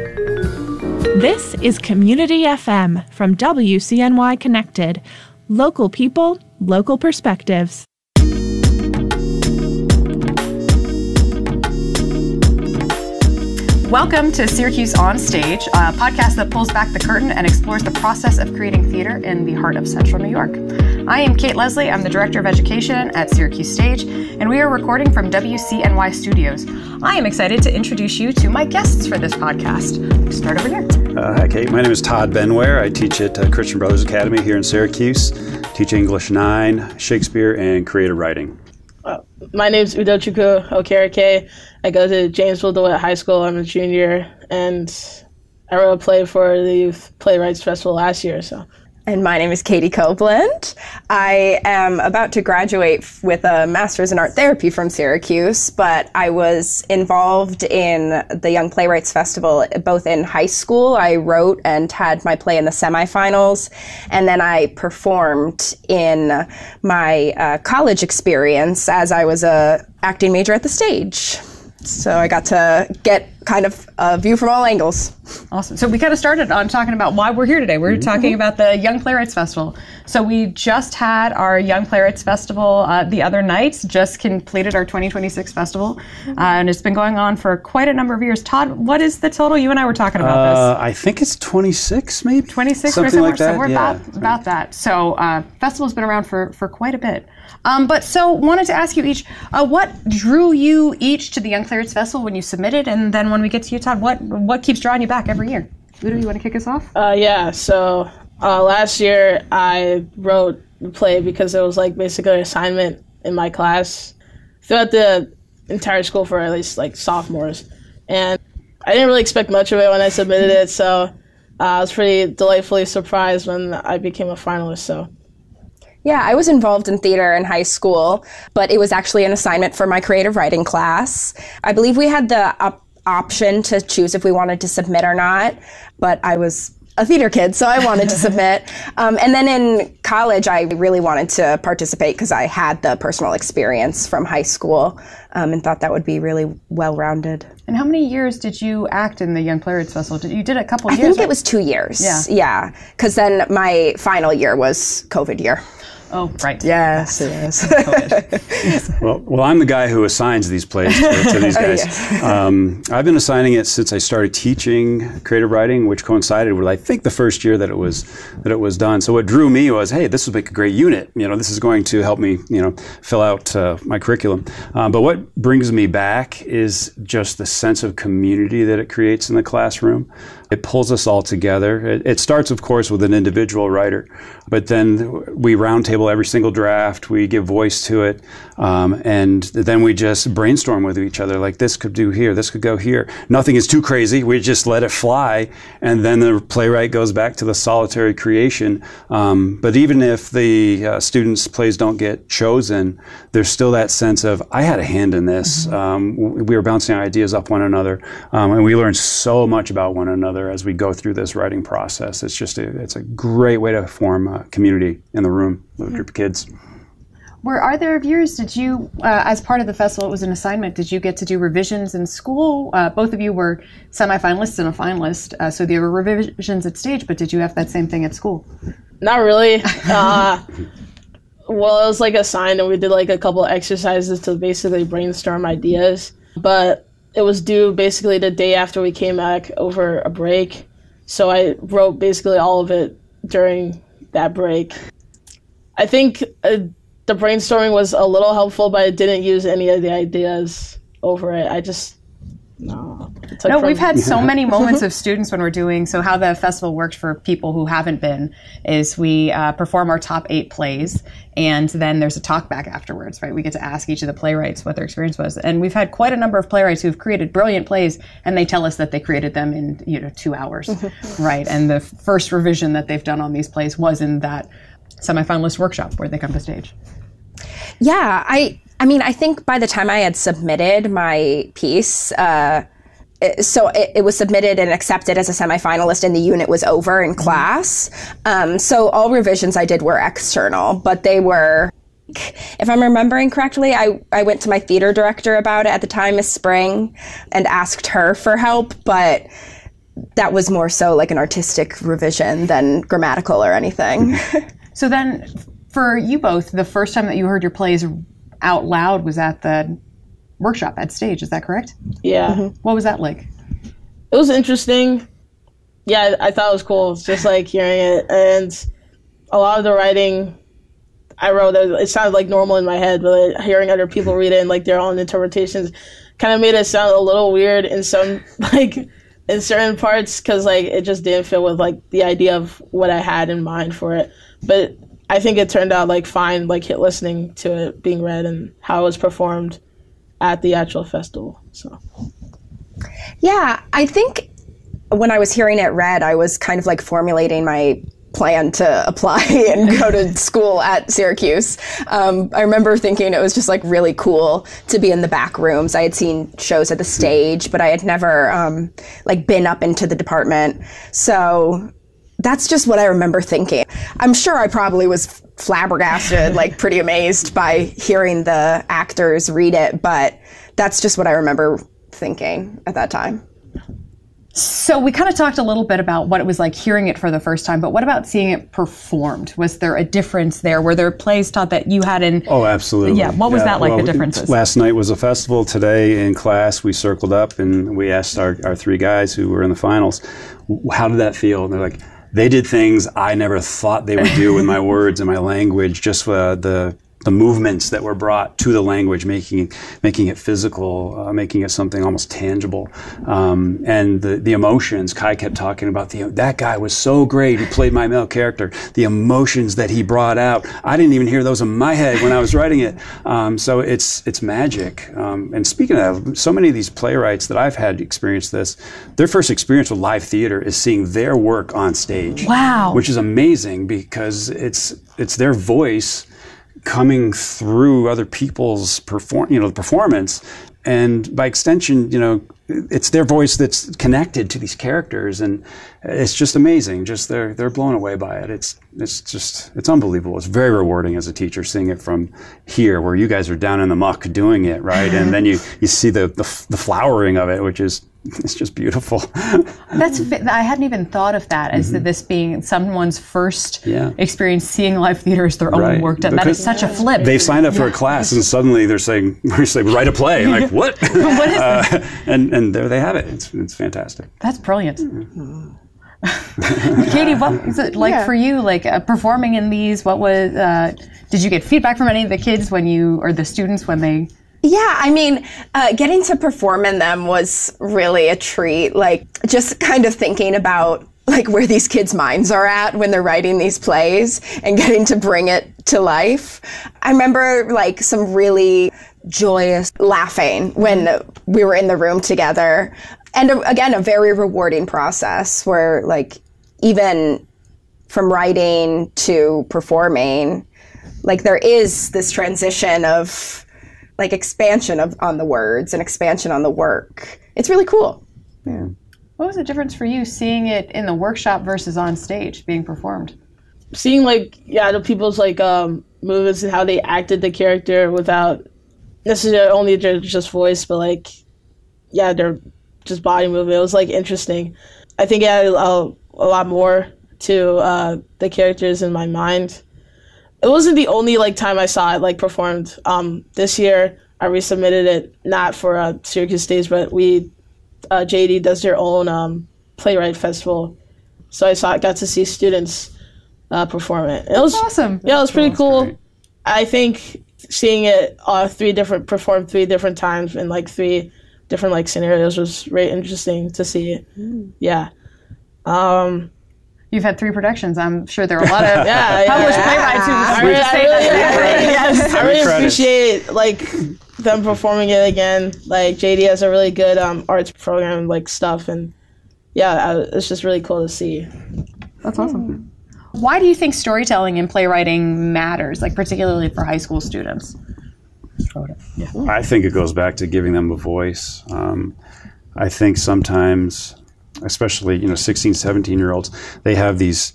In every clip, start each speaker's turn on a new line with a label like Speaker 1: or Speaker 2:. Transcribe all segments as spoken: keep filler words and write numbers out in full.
Speaker 1: This is Community F M from W C N Y Connected. Local people, local perspectives.
Speaker 2: Welcome to Syracuse On Stage, a podcast that pulls back the curtain and explores the process of creating theater in the heart of Central New York. I am Kate Leslie. I'm the Director of Education at Syracuse Stage, and we are recording from W C N Y Studios. I am excited to introduce you to my guests for this podcast. Let's start over here.
Speaker 3: Uh, hi, Kate. My name is Todd Benware. I teach at uh, Christian Brothers Academy here in Syracuse. Teach English nine, Shakespeare, and creative writing.
Speaker 4: Uh, my name is Udochukwu Okereke. I go to Jamesville DeWitt High School. I'm a junior, and I wrote a play for the Youth Playwrights Festival last year. So.
Speaker 5: And my name is Katie Copeland. I am about to graduate with a master's in art therapy from Syracuse, but I was involved in the Young Playwrights Festival both in high school. I wrote and had my play in the semifinals, and then I performed in my uh, college experience as I was a acting major at the stage. So I got to get kind of a view from all angles.
Speaker 2: Awesome. So we kind of started on talking about why we're here today. We're mm-hmm. talking about the Young Playwrights Festival. So we just had our Young Playwrights Festival uh, the other night, just completed our twenty twenty-six festival, mm-hmm. uh, and it's been going on for quite a number of years. Todd, what is the total? You and I were talking about
Speaker 3: uh,
Speaker 2: this.
Speaker 3: I think it's twenty-six, maybe?
Speaker 2: twenty-six
Speaker 3: Something
Speaker 2: or somewhere,
Speaker 3: like that.
Speaker 2: somewhere
Speaker 3: yeah.
Speaker 2: about, about that. So uh, festival's been around for, for quite a bit. Um, but so wanted to ask you each, uh, what drew you each to the Young Playwrights Festival when you submitted? And then when we get to you, Todd, what what keeps drawing you back every year? Udo, you want to kick us off?
Speaker 4: Uh, yeah, so uh, last year I wrote the play because it was like basically an assignment in my class throughout the entire school for at least like sophomores. And I didn't really expect much of it when I submitted it, so uh, I was pretty delightfully surprised when I became a finalist. So.
Speaker 5: Yeah, I was involved in theater in high school, but it was actually an assignment for my creative writing class. I believe we had the op- option to choose if we wanted to submit or not, but I was a theater kid, so I wanted to submit. Um, and then in college, I really wanted to participate because I had the personal experience from high school um, and thought that would be really well-rounded.
Speaker 2: And how many years did you act in the Young Playwrights Festival? Did, you did a couple of
Speaker 5: I
Speaker 2: years,
Speaker 5: think
Speaker 2: right?
Speaker 5: it was two years.
Speaker 2: Yeah.
Speaker 5: Yeah, because then my final year was COVID year.
Speaker 2: Oh, right.
Speaker 5: Yes, yes.
Speaker 3: well, well, I'm the guy who assigns these plays to, to these guys.
Speaker 5: Yes.
Speaker 3: um, I've been assigning it since I started teaching creative writing, which coincided with, I think, the first year that it was that it was done. So what drew me was, hey, this would make a great unit. You know, this is going to help me, you know, fill out uh, my curriculum. Um, but what brings me back is just the sense of community that it creates in the classroom. It pulls us all together. It, it starts, of course, with an individual writer, but then we roundtable every single draft. We give voice to it, um, and then we just brainstorm with each other. Like, this could do here, this could go here. Nothing is too crazy. We just let it fly, and then the playwright goes back to the solitary creation. Um, but even if the uh, students' plays don't get chosen, there's still that sense of, I had a hand in this. Mm-hmm. Um, we were bouncing ideas off one another, um, and we learned so much about one another as we go through this writing process. It's just a, it's a great way to form a community in the room with a group of kids.
Speaker 2: Were are there years, did you, uh, as part of the festival, it was an assignment, did you get to do revisions in school? Uh, both of you were semifinalists and a finalist, uh, so there were revisions at stage, but did you have that same thing at school?
Speaker 4: Not really. Uh, well, it was like assigned, and we did like a couple of exercises to basically brainstorm ideas, but it was due basically the day after we came back over a break. So I wrote basically all of it during that break. I think uh, the brainstorming was a little helpful, but I didn't use any of the ideas over it. I just, no.
Speaker 2: No, we've had so many moments of students when we're doing, so how the festival worked for people who haven't been is we uh, perform our top eight plays, and then there's a talk back afterwards, right? We get to ask each of the playwrights what their experience was. And we've had quite a number of playwrights who've created brilliant plays, and they tell us that they created them in, you know, two hours, right? And the first revision that they've done on these plays was in that semifinalist workshop where they come to stage.
Speaker 5: Yeah, I I mean, I think by the time I had submitted my piece, uh, so it, it was submitted and accepted as a semifinalist, and the unit was over in class. Um, so all revisions I did were external, but they were, if I'm remembering correctly, I, I went to my theater director about it at the time, Miss Spring, and asked her for help, but that was more so like an artistic revision than grammatical or anything.
Speaker 2: So then, for you both, the first time that you heard your plays out loud was at the workshop at Stage, is that correct?
Speaker 4: Yeah.
Speaker 5: Mm-hmm.
Speaker 2: What was that like?
Speaker 4: It was interesting. Yeah, I thought it was cool, just like hearing it. And a lot of the writing I wrote, it sounded like normal in my head, but like, hearing other people read it and like their own interpretations kind of made it sound a little weird in some, like, in certain parts, because like it just didn't fit with like the idea of what I had in mind for it. But I think it turned out like fine, like listening to it being read and how it was performed at the actual festival. So
Speaker 5: yeah, I think when I was hearing it read, I was kind of like formulating my plan to apply and go to school at Syracuse. Um, I remember thinking it was just like really cool to be in the back rooms. I had seen shows at the Stage, but I had never um, like been up into the department. So that's just what I remember thinking. I'm sure I probably was flabbergasted, like pretty amazed by hearing the actors read it, but that's just what I remember thinking at that time.
Speaker 2: So we kind of talked a little bit about what it was like hearing it for the first time, but what about seeing it performed? Was there a difference there? Were there plays taught that you had in...
Speaker 3: Oh, absolutely.
Speaker 2: Yeah, what was
Speaker 3: yeah,
Speaker 2: that like,
Speaker 3: well,
Speaker 2: the differences?
Speaker 3: Last night was a festival. Today in class, we circled up and we asked our, our three guys who were in the finals, how did that feel? And they're like, they did things I never thought they would do in my words and my language, just uh, the... the movements that were brought to the language, making making it physical, uh, making it something almost tangible, um, and the the emotions. Kai kept talking about the that guy was so great. He played my male character. The emotions that he brought out, I didn't even hear those in my head when I was writing it. Um, so it's it's magic. Um, and speaking of that, so many of these playwrights that I've had experience this, their first experience with live theater is seeing their work on stage.
Speaker 2: Wow,
Speaker 3: which is amazing because it's it's their voice coming through other people's perform, you know, performance, and by extension, you know, it's their voice that's connected to these characters, and it's just amazing. Just they're they're blown away by it. It's it's just it's unbelievable. It's very rewarding as a teacher seeing it from here, where you guys are down in the muck doing it, right? And then you you see the the, the flowering of it, which is it's just beautiful.
Speaker 2: That's I hadn't even thought of that as mm-hmm. this being someone's first yeah. experience seeing live theater as their own
Speaker 3: right.
Speaker 2: work done. That is such a flip.
Speaker 3: They've signed up for
Speaker 2: yeah.
Speaker 3: a class and suddenly they're saying, we're saying write a play. I'm like, what?
Speaker 2: What is
Speaker 3: uh,
Speaker 2: that?
Speaker 3: And and there they have it. It's it's fantastic.
Speaker 2: That's brilliant. Mm-hmm. Katie, what is it like yeah. for you? Like uh, performing in these? What was? Uh, did you get feedback from any of the kids when you or the students when they?
Speaker 5: Yeah, I mean, uh, getting to perform in them was really a treat. Like, just kind of thinking about like where these kids' minds are at when they're writing these plays and getting to bring it to life. I remember like some really joyous laughing when we were in the room together. And uh, again, a very rewarding process where like even from writing to performing, like there is this transition of like expansion of on the words and expansion on the work. It's really cool. Yeah.
Speaker 2: What was the difference for you seeing it in the workshop versus on stage being performed?
Speaker 4: Seeing like yeah, the people's like um, movements and how they acted the character without necessarily only their just voice, but like yeah, their just body movement. It was like interesting. I think it added a, a lot more to uh, the characters in my mind. It wasn't the only like time I saw it like performed. Um, this year I resubmitted it not for a Syracuse Stage, but we uh, J D does their own um, playwright festival, so I saw got to see students uh, perform it. It was
Speaker 2: awesome.
Speaker 4: Yeah, it was pretty
Speaker 3: That's
Speaker 4: cool.
Speaker 3: great.
Speaker 4: I think seeing it uh, three different performed three different times in like three different like scenarios was very interesting to see. Mm. Yeah. Um,
Speaker 2: You've had three productions. I'm sure there are a lot of
Speaker 4: yeah,
Speaker 2: published
Speaker 4: yeah.
Speaker 2: playwrights who
Speaker 4: I
Speaker 2: would
Speaker 4: really,
Speaker 2: say
Speaker 4: I really,
Speaker 2: that.
Speaker 4: yes, I really
Speaker 3: Credits.
Speaker 4: appreciate like them performing it again. Like J D has a really good um, arts program like stuff, and yeah, I, it's just really cool to see.
Speaker 2: That's awesome. Why do you think storytelling in playwriting matters, like particularly for high school students?
Speaker 3: Yeah. I think it goes back to giving them a voice. Um, I think sometimes, especially, you know, sixteen, seventeen year olds, they have these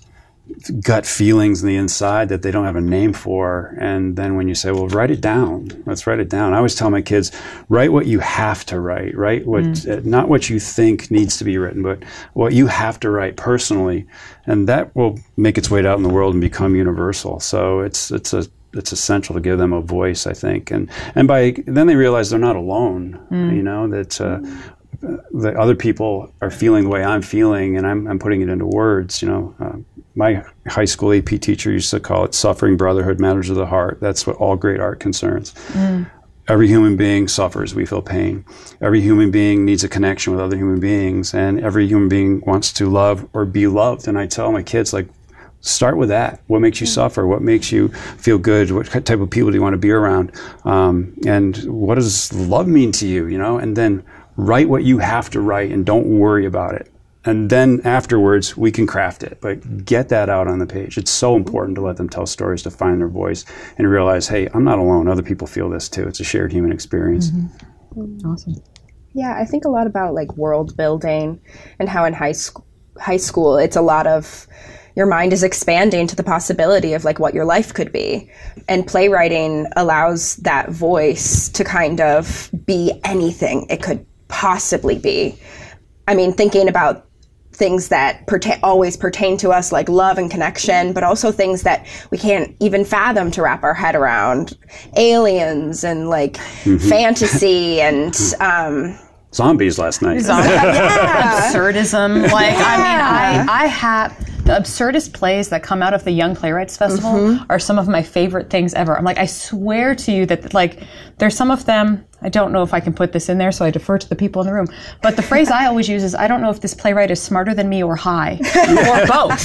Speaker 3: gut feelings in the inside that they don't have a name for. And then when you say, well, write it down, let's write it down. I always tell my kids, write what you have to write, write what, mm. uh, not what you think needs to be written, but what you have to write personally. And that will make its way out in the world and become universal. So it's, it's a, it's essential to give them a voice, I think. And, and by, then they realize they're not alone, mm. you know, that, uh, the other people are feeling the way I'm feeling, and I'm, I'm putting it into words. You know, uh, my high school A P teacher used to call it suffering brotherhood, matters of the heart. That's what all great art concerns. Mm. Every human being suffers. We feel pain. Every human being needs a connection with other human beings, and every human being wants to love or be loved. And I tell my kids, like, start with that. What makes you suffer? What makes you feel good? What type of people do you want to be around? Um, and what does love mean to you? You know, and then write what you have to write and don't worry about it. And then afterwards, we can craft it. But get that out on the page. It's so important to let them tell stories, to find their voice, and realize, hey, I'm not alone. Other people feel this too. It's a shared human experience.
Speaker 2: Mm-hmm. Awesome.
Speaker 5: Yeah, I think a lot about like world building and how in high school, high school, it's a lot of your mind is expanding to the possibility of like what your life could be. And playwriting allows that voice to kind of be anything it could possibly be. I mean, thinking about things that pertain, always pertain to us, like love and connection, but also things that we can't even fathom to wrap our head around. Aliens and like mm-hmm. fantasy and... Um,
Speaker 3: Zombies last night.
Speaker 2: Zombies. Yeah. Absurdism. Like, yeah. I mean, I, I have... The absurdist plays that come out of the Young Playwrights Festival mm-hmm. are some of my favorite things ever. I'm like, I swear to you that, like, there's some of them, I don't know if I can put this in there, so I defer to the people in the room. But the phrase I always use is, I don't know if this playwright is smarter than me or high, or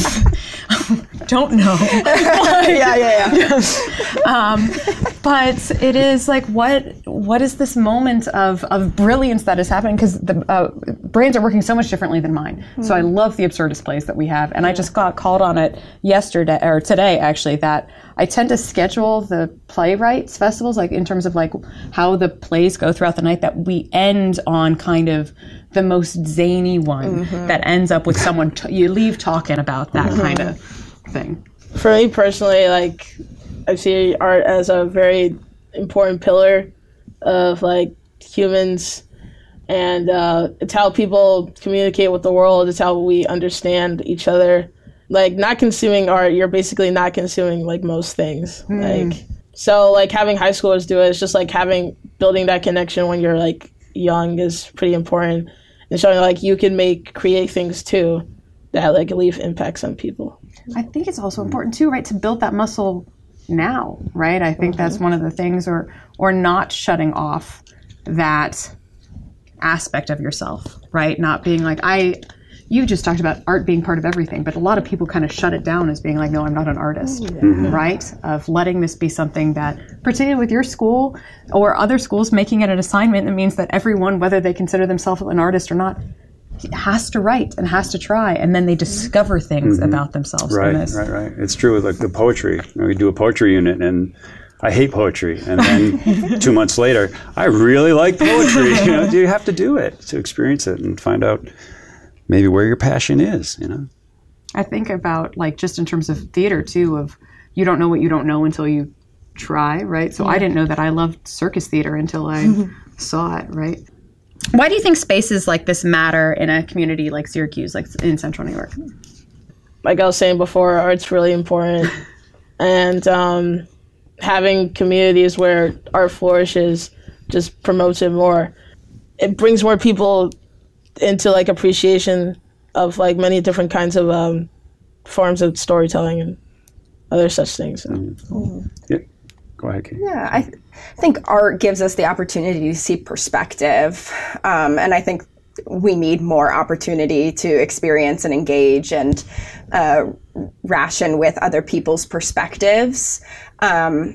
Speaker 2: both. Don't know.
Speaker 5: yeah, yeah, yeah.
Speaker 2: um, but it is like, what what is this moment of, of brilliance that is happening? Because the uh, brains are working so much differently than mine. Mm-hmm. So I love the absurdist plays that we have. And yeah. I just got called on it yesterday, or today actually, that I tend to schedule the playwrights festivals, like in terms of like how the plays go throughout the night, that we end on kind of the most zany one mm-hmm. that ends up with someone, t- you leave talking about that mm-hmm. kind of thing.
Speaker 4: For me personally, like, I see art as a very important pillar of like humans, and uh, it's how people communicate with the world. It's how we understand each other. Like, not consuming art, you're basically not consuming like most things. Mm. Like, so like having high schoolers do it, it's just like having building that connection when you're like young is pretty important, and showing like you can make create things too that like leave impacts on people.
Speaker 2: I think it's also important too, right, to build that muscle now, right? I think mm-hmm. that's one of the things, or or not shutting off that aspect of yourself, right? Not being like, I, you just talked about art being part of everything, but a lot of people kind of shut it down as being like, no, I'm not an artist, mm-hmm. right? Of letting this be something that, particularly with your school or other schools, making it an assignment that means that everyone, whether they consider themselves an artist or not, has to write and has to try, and then they discover things mm-hmm. about themselves.
Speaker 3: Right,
Speaker 2: in this.
Speaker 3: right, right. It's true with like the poetry. You know, we do a poetry unit, and I hate poetry, and then two months later, I really like poetry. You know, you have to do it to experience it and find out maybe where your passion is. You know,
Speaker 2: I think about like just in terms of theater too. Of you don't know what you don't know until you try, right? So yeah. I didn't know that I loved circus theater until I saw it, right? Why do you think spaces like this matter in a community like Syracuse, like in Central New York?
Speaker 4: Like I was saying before, art's really important. And um, having communities where art flourishes just promotes it more. It brings more people into like appreciation of like many different kinds of um, forms of storytelling and other such things. So.
Speaker 3: Mm-hmm. Yeah. Go ahead, Kate.
Speaker 5: Yeah, I th- think art gives us the opportunity to see perspective. Um, and I think we need more opportunity to experience and engage and uh, ration with other people's perspectives. Um,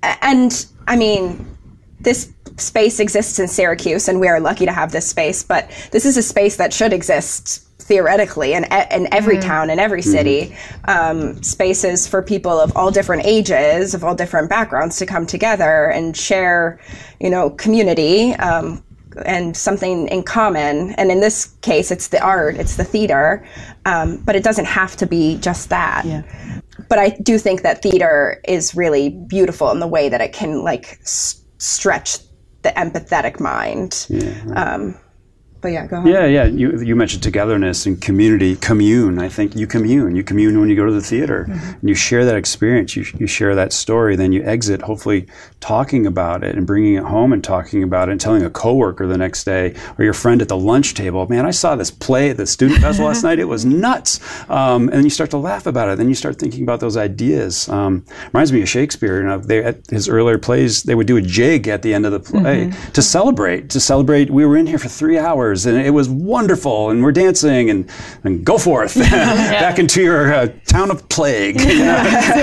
Speaker 5: and I mean, this space exists in Syracuse, and we are lucky to have this space, but this is a space that should exist theoretically in, in every mm. town, in every city, um, spaces for people of all different ages, of all different backgrounds to come together and share, you know, community, um, and something in common. And in this case, it's the art, it's the theater, um, but it doesn't have to be just that.
Speaker 2: Yeah.
Speaker 5: But I do think that theater is really beautiful in the way that it can like s- stretch the empathetic mind.
Speaker 3: Yeah, right.
Speaker 5: Um, but yeah, go ahead.
Speaker 3: Yeah, yeah. You you mentioned togetherness and community, commune. I think you commune. You commune when you go to the theater. Mm-hmm. And you share that experience. You you share that story. Then you exit, hopefully, talking about it and bringing it home and talking about it and telling a coworker the next day or your friend at the lunch table. Man, I saw this play at the student festival last night. It was nuts. Um, and then you start to laugh about it. Then you start thinking about those ideas. Um, reminds me of Shakespeare. You know, they, at his earlier plays, they would do a jig at the end of the play mm-hmm. to celebrate. To celebrate, we were in here for three hours. And it was wonderful, and we're dancing, and, and go forth yeah. back into your uh, town of plague. You know?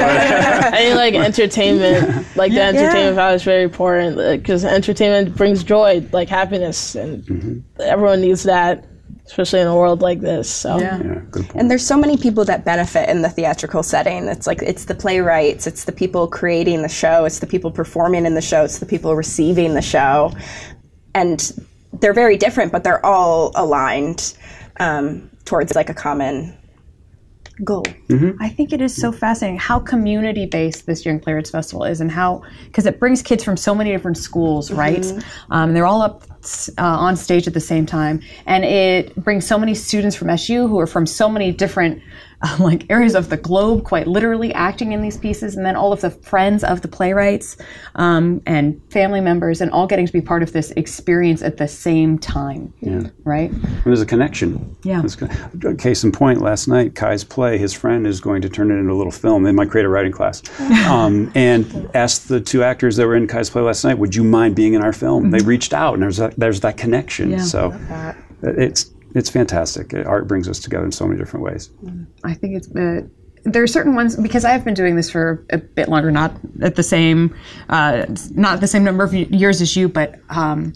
Speaker 4: I think like entertainment, like the entertainment value is very important because like, entertainment brings joy, like happiness, and mm-hmm. everyone needs that, especially in a world like this. So
Speaker 2: yeah.
Speaker 3: yeah, good point.
Speaker 5: And there's so many people that benefit in the theatrical setting. It's like it's the playwrights, it's the people creating the show, it's the people performing in the show, it's the people receiving the show, and they're very different, but they're all aligned um, towards like a common goal.
Speaker 2: Mm-hmm. I think it is so fascinating how community-based this Young Playwrights Festival is, and how, because it brings kids from so many different schools, right? Mm-hmm. Um, they're all up uh, on stage at the same time, and it brings so many students from S U who are from so many different Um, like areas of the globe, quite literally acting in these pieces, and then all of the friends of the playwrights um, and family members, and all getting to be part of this experience at the same time.
Speaker 3: Yeah.
Speaker 2: Right?
Speaker 3: And there's a connection.
Speaker 2: Yeah.
Speaker 3: A case in point, last night, Kai's play, his friend is going to turn it into a little film in my creative writing class, um, and asked the two actors that were in Kai's play last night, would you mind being in our film? Mm-hmm. They reached out, and there's that, there's that connection.
Speaker 2: Yeah.
Speaker 3: So it's It's fantastic. Art brings us together in so many different ways.
Speaker 2: I think it's, uh, there are certain ones, because I've been doing this for a bit longer, not at the same, uh, not the same number of years as you, but um,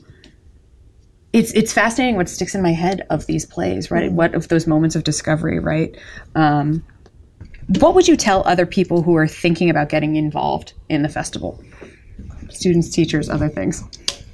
Speaker 2: it's it's fascinating what sticks in my head of these plays, right? What of those moments of discovery, right? Um, what would you tell other people who are thinking about getting involved in the festival? Students, teachers, other things.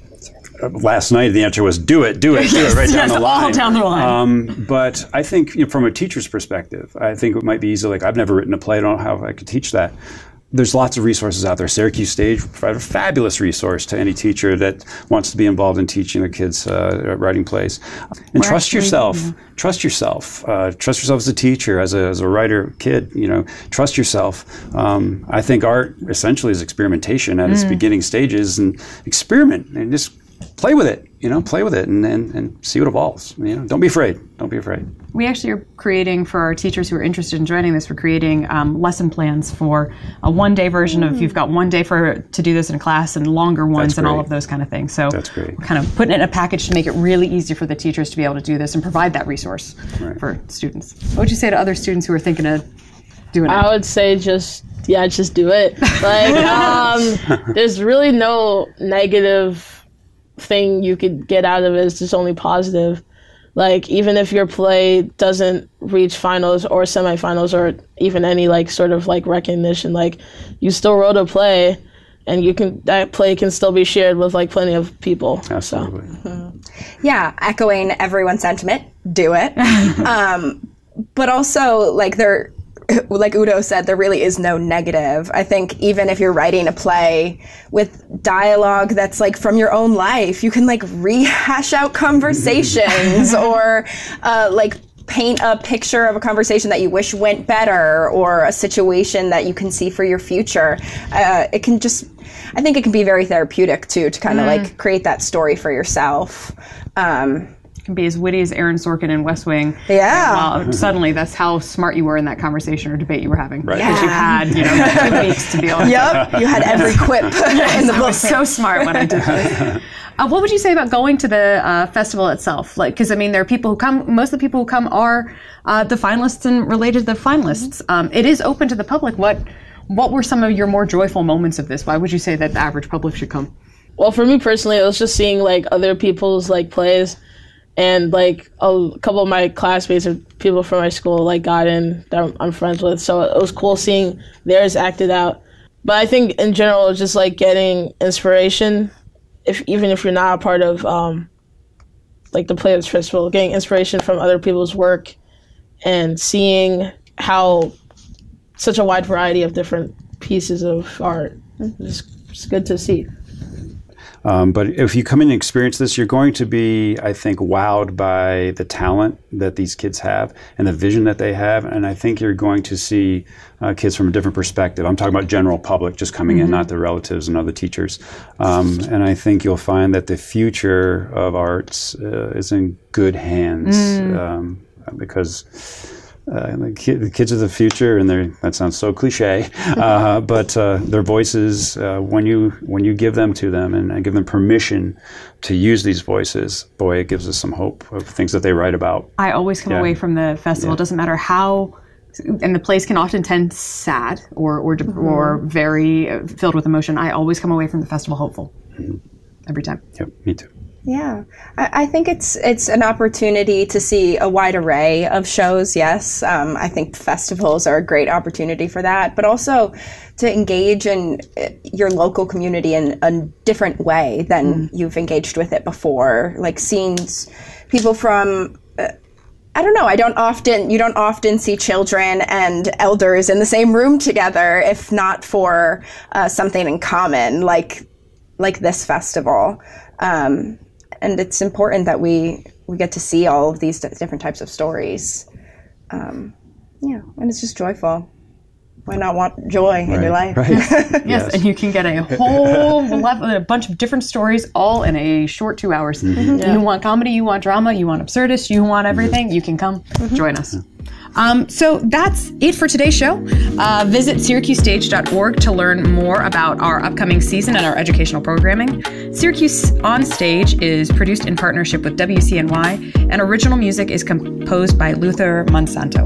Speaker 3: Last night, the answer was do it, do it, do it, right down
Speaker 2: yes,
Speaker 3: the line.
Speaker 2: all down the line.
Speaker 3: Um, but I think, you know, from a teacher's perspective, I think it might be easy. Like, I've never written a play. I don't know how I could teach that. There's lots of resources out there. Syracuse Stage provides a fabulous resource to any teacher that wants to be involved in teaching their kids uh, writing plays. And
Speaker 2: We're
Speaker 3: trust
Speaker 2: actually,
Speaker 3: yourself.
Speaker 2: yeah.
Speaker 3: Trust yourself. Uh, trust yourself as a teacher, as a, as a writer, kid. You know, trust yourself. Um, I think art essentially is experimentation at its
Speaker 2: Mm.
Speaker 3: beginning stages, and experiment and just play with it, you know, play with it and, and, and see what evolves. You know, don't be afraid. Don't be afraid.
Speaker 2: We actually are creating, for our teachers who are interested in joining this, we're creating um, lesson plans for a one-day version of, you've got one day for to do this in a class, and longer ones
Speaker 3: That's
Speaker 2: and all
Speaker 3: great.
Speaker 2: of those kind of things. So
Speaker 3: That's great.
Speaker 2: we're kind of putting it in a package to make it really easy for the teachers to be able to do this and provide that resource
Speaker 3: Right.
Speaker 2: for students. What would you say to other students who are thinking of doing it?
Speaker 4: I would say just, yeah, just do it. Like, um, there's really no negative thing you could get out of it. It's just only positive. Like, even if your play doesn't reach finals or semifinals or even any like sort of like recognition, like you still wrote a play, and you can that play can still be shared with like plenty of people.
Speaker 3: Absolutely.
Speaker 4: So.
Speaker 5: Yeah, echoing everyone's sentiment, do it. um, but also, like, there, like Udo said, there really is no negative. I think even if you're writing a play with dialogue that's like from your own life, you can like rehash out conversations or uh, like paint a picture of a conversation that you wish went better, or a situation that you can see for your future. Uh, it can just, I think it can be very therapeutic too, to kind of mm. like create that story for yourself. Um,
Speaker 2: Can be as witty as Aaron Sorkin in West Wing.
Speaker 5: Yeah.
Speaker 2: And, well, suddenly that's how smart you were in that conversation or debate you were having.
Speaker 3: Right.
Speaker 2: Because you had, you know, two weeks to be able to.
Speaker 5: Yep, you had every quip in the
Speaker 2: I
Speaker 5: book.
Speaker 2: was so smart when I did this. Uh, what would you say about going to the uh, festival itself? Like, because I mean, there are people who come. Most of the people who come are uh, the finalists and related to the finalists. Um, it is open to the public. What What were some of your more joyful moments of this? Why would you say that the average public should come?
Speaker 4: Well, for me personally, it was just seeing like other people's like plays, and like a couple of my classmates or people from my school like got in that I'm, I'm friends with. So it was cool seeing theirs acted out. But I think in general, it's just like getting inspiration. If even if you're not a part of um, like the Playwrights Festival, getting inspiration from other people's work and seeing how such a wide variety of different pieces of art. It's, it's good to see.
Speaker 3: Um, but if you come in and experience this, you're going to be, I think, wowed by the talent that these kids have and the vision that they have. And I think you're going to see uh, kids from a different perspective. I'm talking about general public just coming mm-hmm. in, not the relatives and other teachers. Um, and I think you'll find that the future of arts uh, is in good hands mm. um, because Uh, the, kid, the kids of the future, and they're, that sounds so cliche, uh, but uh, their voices, uh, when you when you give them to them and, and give them permission to use these voices, boy, it gives us some hope of things that they write about.
Speaker 2: I always come
Speaker 3: yeah. away
Speaker 2: from the festival. Yeah. It doesn't matter how, and the plays can often tend sad or or, mm-hmm. or very filled with emotion. I always come away from the festival hopeful mm-hmm. every time.
Speaker 3: Yep, me too.
Speaker 5: Yeah, I, I think it's it's an opportunity to see a wide array of shows, yes. Um, I think festivals are a great opportunity for that, but also to engage in your local community in a different way than mm. you've engaged with it before. Like seeing people from, uh, I don't know, I don't often, you don't often see children and elders in the same room together, if not for uh, something in common, like like this festival. Um, And it's important that we, we get to see all of these different types of stories. Um, yeah, and it's just joyful. Why not want joy right. in your life?
Speaker 3: Right.
Speaker 2: yes. yes, and you can get a whole level, a bunch of different stories all in a short two hours. Mm-hmm. Yeah. You want comedy, you want drama, you want absurdist, you want everything, you can come mm-hmm. join us. Yeah. Um, so that's it for today's show. Uh, visit Syracuse Stage dot org to learn more about our upcoming season and our educational programming. Syracuse On Stage is produced in partnership with W C N Y, and original music is composed by Luther Monsanto.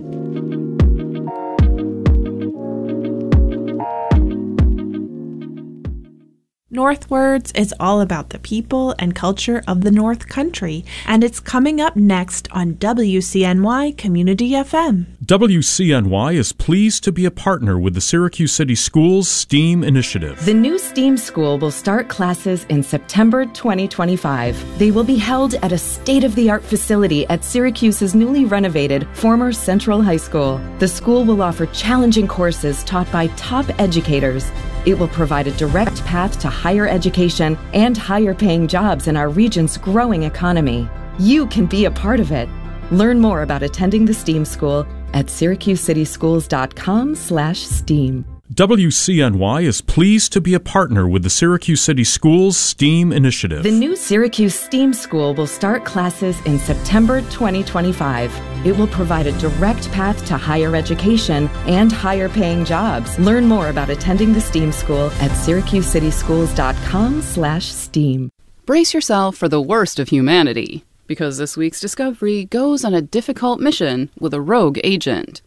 Speaker 1: Northwards is all about the people and culture of the North Country, and it's coming up next on W C N Y Community F M.
Speaker 6: W C N Y is pleased to be a partner with the Syracuse City Schools STEAM Initiative.
Speaker 7: The new STEAM school will start classes in September twenty twenty-five. They will be held at a state-of-the-art facility at Syracuse's newly renovated former Central High School. The school will offer challenging courses taught by top educators. It will provide a direct path to higher education and higher-paying jobs in our region's growing economy. You can be a part of it. Learn more about attending the STEAM school at syracuse city schools dot com slash STEAM.
Speaker 6: W C N Y is pleased to be a partner with the Syracuse City Schools STEAM Initiative.
Speaker 7: The new Syracuse STEAM School will start classes in September twenty twenty-five. It will provide a direct path to higher education and higher-paying jobs. Learn more about attending the STEAM school at syracuse city schools dot com slash STEAM.
Speaker 8: Brace yourself for the worst of humanity, because this week's Discovery goes on a difficult mission with a rogue agent.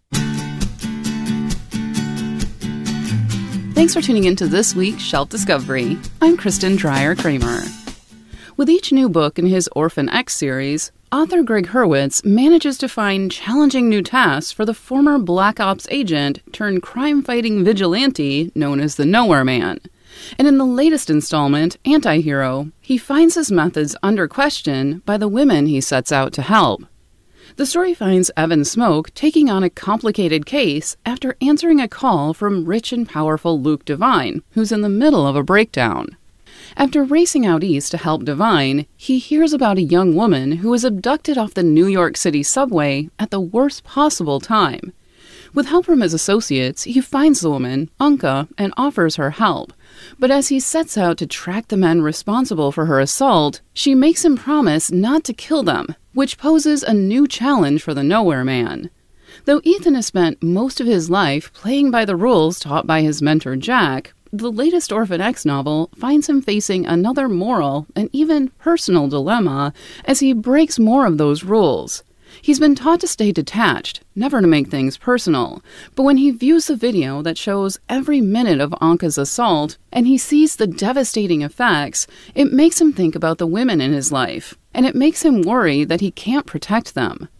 Speaker 8: Thanks for tuning in to this week's Shelf Discovery. I'm Kristen Dreyer-Kramer. With each new book in his Orphan X series, author Greg Hurwitz manages to find challenging new tasks for the former Black Ops agent turned crime-fighting vigilante known as the Nowhere Man. And in the latest installment, Antihero, he finds his methods under question by the women he sets out to help. The story finds Evan Smoke taking on a complicated case after answering a call from rich and powerful Luke Devine, who's in the middle of a breakdown. After racing out east to help Devine, he hears about a young woman who was abducted off the New York City subway at the worst possible time. With help from his associates, he finds the woman, Anka, and offers her help. But as he sets out to track the men responsible for her assault, she makes him promise not to kill them, which poses a new challenge for the Nowhere Man. Though Ethan has spent most of his life playing by the rules taught by his mentor Jack, the latest Orphan X novel finds him facing another moral and even personal dilemma as he breaks more of those rules. He's been taught to stay detached, never to make things personal, but when he views the video that shows every minute of Anka's assault, and he sees the devastating effects, it makes him think about the women in his life, and it makes him worry that he can't protect them.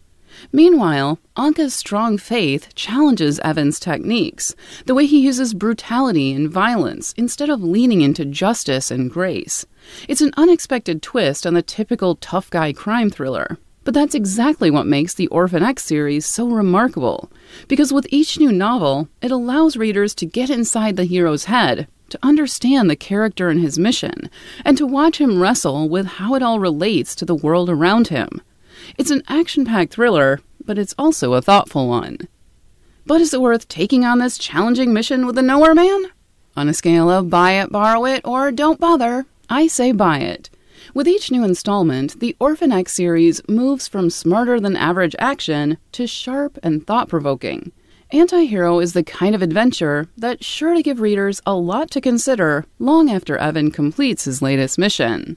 Speaker 8: Meanwhile, Anka's strong faith challenges Evan's techniques, the way he uses brutality and violence instead of leaning into justice and grace. It's an unexpected twist on the typical tough guy crime thriller. But that's exactly what makes the Orphan X series so remarkable, because with each new novel, it allows readers to get inside the hero's head, to understand the character and his mission, and to watch him wrestle with how it all relates to the world around him. It's an action-packed thriller, but it's also a thoughtful one. But is it worth taking on this challenging mission with the Nowhere Man? On a scale of buy it, borrow it, or don't bother, I say buy it. With each new installment, the Orphan X series moves from smarter-than-average action to sharp and thought-provoking. Anti-Hero is the kind of adventure that's sure to give readers a lot to consider long after Evan completes his latest mission.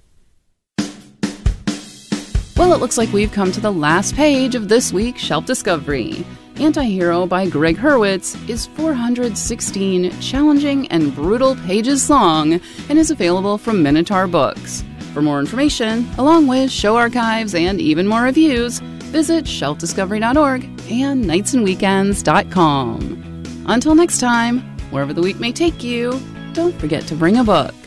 Speaker 8: Well, it looks like we've come to the last page of this week's Shelf Discovery. Anti-Hero by Greg Hurwitz is four hundred sixteen challenging and brutal pages long and is available from Minotaur Books. For more information, along with show archives and even more reviews, visit shelf discovery dot org and nights and weekends dot com. Until next time, wherever the week may take you, don't forget to bring a book.